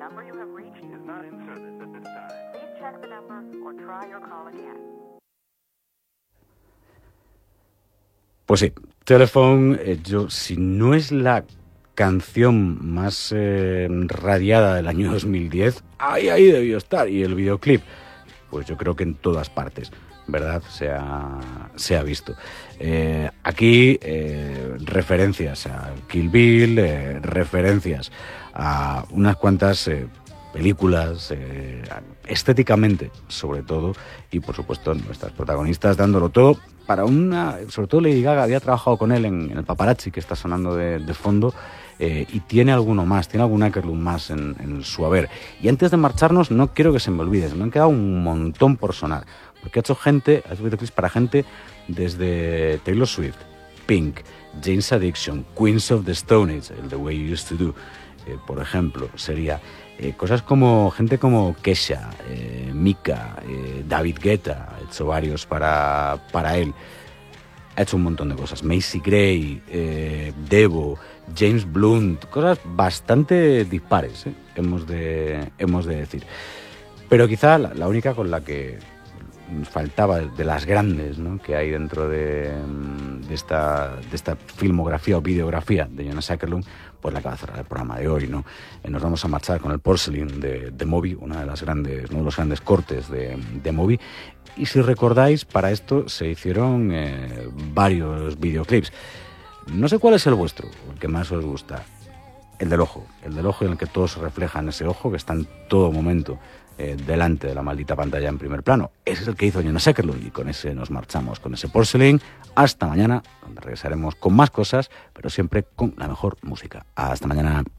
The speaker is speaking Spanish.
number you have reached is not in service at this time. Please check the number or try your call again. Pues sí, Telephone, yo, si no es la canción más radiada del año 2010, ahí debió estar. Y el videoclip, pues yo creo que en todas partes, ¿verdad? Se ha visto. Aquí referencias a Kill Bill, referencias a unas cuantas películas, estéticamente sobre todo, y por supuesto nuestras protagonistas dándolo todo para sobre todo Lady Gaga había trabajado con él en el Paparazzi, que está sonando de fondo, y tiene alguno más, tiene algún Akerlund más en su haber. Y antes de marcharnos, no quiero que se me olvide, se me han quedado un montón por sonar, porque ha hecho videoclips para gente desde Taylor Swift, Pink, Jane's Addiction, Queens of the Stone Age, el The Way You Used to Do, por ejemplo, sería cosas como gente como Kesha, Mika, David Guetta, ha hecho varios para él, ha hecho un montón de cosas, Macy Gray, Devo, James Blunt, cosas bastante dispares, hemos de decir, pero quizá la única con la que faltaba de las grandes, ¿no?, que hay dentro de esta filmografía o videografía de Jonas Åkerlund, pues la que va a cerrar el programa de hoy, ¿no? Nos vamos a marchar con el Porcelain de Moby, uno de los grandes cortes de Moby. Y si recordáis, para esto se hicieron varios videoclips. No sé cuál es el vuestro, el que más os gusta. El del ojo en el que todo se refleja en ese ojo que está en todo momento delante de la maldita pantalla en primer plano. Ese es el que hizo Jonas Åkerlund y con ese nos marchamos, con ese Porcelain. Hasta mañana, donde regresaremos con más cosas, pero siempre con la mejor música. Hasta mañana.